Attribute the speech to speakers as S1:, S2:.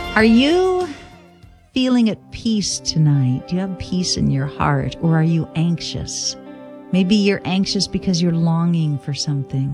S1: Are you feeling at peace tonight? Do you have peace in your heart, or are you anxious? Maybe you're anxious because you're longing for something.